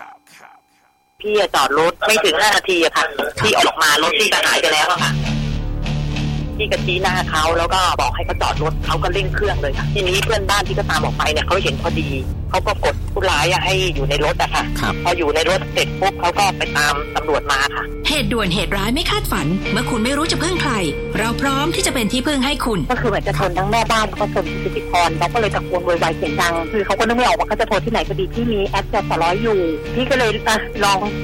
พี่จอดรถไม่ถึง5 นาทีอะค่ะที่ออกมารถที่จะหายไปแล้วอะค่ะพี่ก็ชี้หน้าเขาแล้วก็บอกให้เขาจอดรถเขาก็เร่งเครื่องเลยค่ะทีนี้เพื่อนบ้านที่ก็ตามออกไปเนี่ยเขาเห็นพอดีเขาก็กดผู้ร้ายให้อยู่ในรถอะค่ะพออยู่ในรถเสร็จปุ๊บเขาก็ไปตามตำรวจมาค่ะเหตุด่วนเหตุร้ายไม่คาดฝันเมื่อคุณไม่รู้จะพึ่งใครเราพร้อมที่จะเป็นที่พึ่งให้คุณก็คือเหมือนจะชนทั้งแม่บ้านแล้วก็ชนพิธีกรเราก็เลยตะโกนโวยวายเสียงดังคือเขาก็นึกไม่ออกว่าเขาจะโทรที่ไหนพอดีที่มีแอปจอดรออยู่พี่ก็เลยลอง